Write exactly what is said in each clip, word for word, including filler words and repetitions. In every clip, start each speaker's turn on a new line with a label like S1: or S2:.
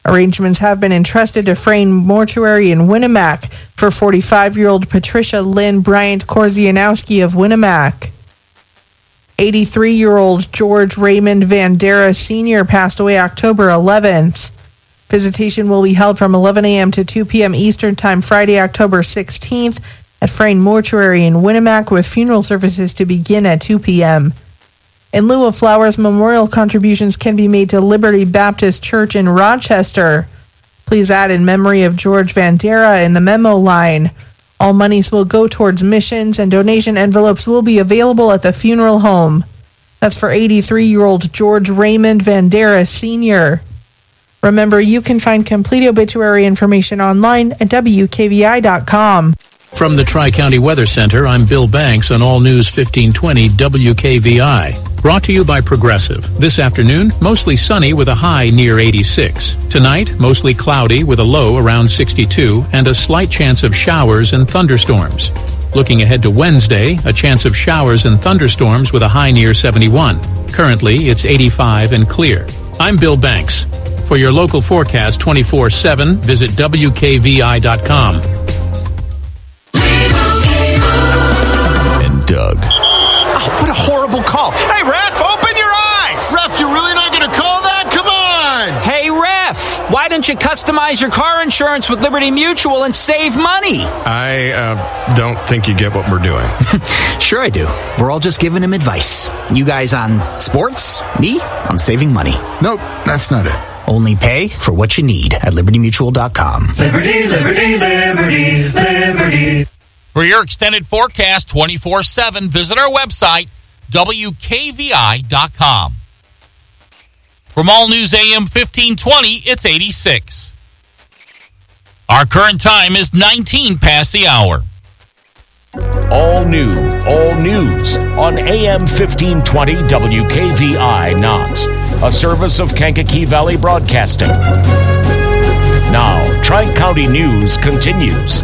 S1: Arrangements have been entrusted to Frayne Mortuary in Winnemac for forty-five-year-old Patricia Lynn Bryant Korzianowski of Winnemac. eighty-three-year-old George Raymond Vandera Senior passed away October eleventh. Visitation will be held from eleven a.m. to two p.m. Eastern Time Friday, October sixteenth at Frayne Mortuary in Winnemac, with funeral services to begin at two p.m. In lieu of flowers, memorial contributions can be made to Liberty Baptist Church in Rochester. Please add in memory of George Vandera in the memo line. All monies will go towards missions, and donation envelopes will be available at the funeral home. That's for eighty-three-year-old George Raymond Vandera Senior Remember, you can find complete obituary information online at W K V I dot com.
S2: From the Tri-County Weather Center, I'm Bill Banks on All News fifteen twenty W K V I. Brought to you by Progressive. This afternoon, mostly sunny with a high near eighty-six. Tonight, mostly cloudy with a low around sixty-two and a slight chance of showers and thunderstorms. Looking ahead to Wednesday, a chance of showers and thunderstorms with a high near seventy-one. Currently, it's eighty-five and clear. I'm Bill Banks. For your local forecast twenty-four seven, visit W K V I dot com.
S3: And Doug.
S4: Oh, what a horrible call. Hey, ref, open your eyes.
S5: Ref, you're really not going to call that? Come on.
S6: Hey, ref, why don't you customize your car insurance with Liberty Mutual and save money?
S4: I uh, don't think you get what we're doing.
S6: Sure I do. We're all just giving him advice. You guys on sports, me on saving money.
S5: Nope, that's not it.
S6: Only pay for what you need at liberty mutual dot com.
S7: Liberty, liberty, liberty, liberty.
S8: For your extended forecast twenty-four seven, visit our website, W K V I dot com. From All News A M fifteen twenty, it's eighty-six. Our current time is nineteen past the hour.
S9: All new, all news on A M fifteen twenty W K V I Knox, a service of Kankakee Valley Broadcasting. Now, Tri-County News continues.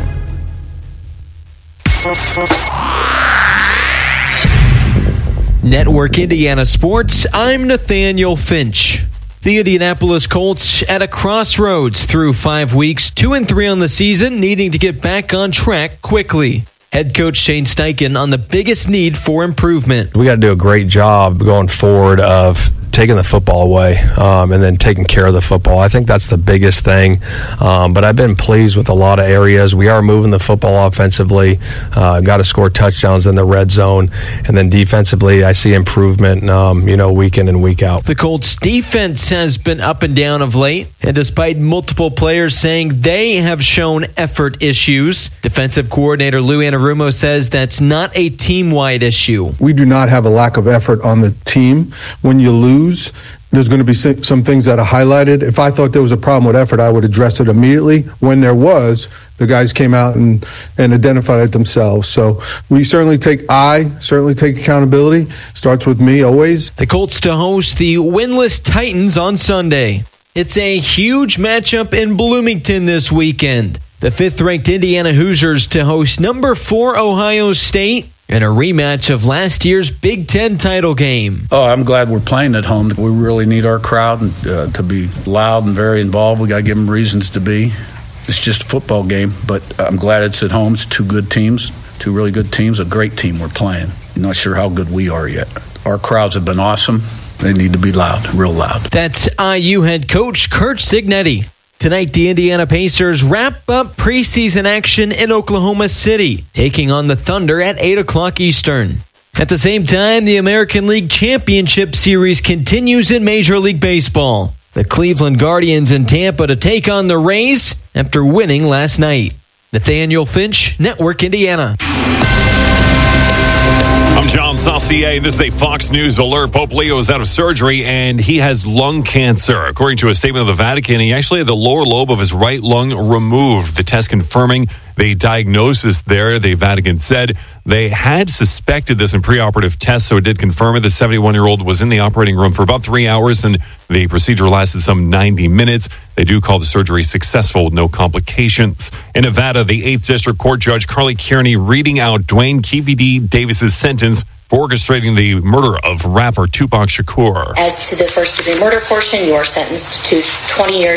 S10: Network Indiana Sports, I'm Nathaniel Finch. The Indianapolis Colts at a crossroads through five weeks, two and three on the season, needing to get back on track quickly. Head coach Shane Steichen on the biggest need for improvement.
S11: We got to do a great job going forward of taking the football away um, and then taking care of the football. I think that's the biggest thing. Um, but I've been pleased with a lot of areas. We are moving the football offensively. Uh, got to score touchdowns in the red zone. And then defensively, I see improvement, um, you know, week in and week out.
S10: The Colts defense has been up and down of late. And despite multiple players saying they have shown effort issues, defensive coordinator Lou Anarumo says that's not a team-wide issue.
S12: We do not have a lack of effort on the team. When you lose, there's going to be some things that are highlighted. If I thought there was a problem with effort, I would address it immediately. When there was, the guys came out and, and identified it themselves. So we certainly take, I certainly take accountability. Starts with me always.
S10: The Colts to host the winless Titans on Sunday. It's a huge matchup in Bloomington this weekend. The fifth-ranked Indiana Hoosiers to host number four Ohio State in a rematch of last year's Big Ten title game.
S13: Oh, I'm glad we're playing at home. We really need our crowd uh, to be loud and very involved. We got to give them reasons to be. It's just a football game, but I'm glad it's at home. It's two good teams, two really good teams, a great team we're playing. I'm not sure how good we are yet. Our crowds have been awesome. They need to be loud, real loud.
S10: That's I U head coach Curt Cignetti. Tonight, the Indiana Pacers wrap up preseason action in Oklahoma City, taking on the Thunder at eight o'clock Eastern. At the same time, the American League Championship Series continues in Major League Baseball. The Cleveland Guardians in Tampa to take on the Rays after winning last night. Nathaniel Finch, Network Indiana.
S14: I'm John Saucier. This is a Fox News alert. Pope Leo is out of surgery, and he has lung cancer. According to a statement of the Vatican, he actually had the lower lobe of his right lung removed. The test confirming the diagnosis there, the Vatican said. They had suspected this in preoperative tests, so it did confirm it. The seventy-one-year-old was in the operating room for about three hours, and the procedure lasted some ninety minutes. They do call the surgery successful with no complications. In Nevada, the eighth District Court Judge Carly Kearney reading out Dwayne Keefe D. Davis's sentence for orchestrating the murder of rapper Tupac Shakur.
S15: As to the first-degree murder portion, you are sentenced to twenty years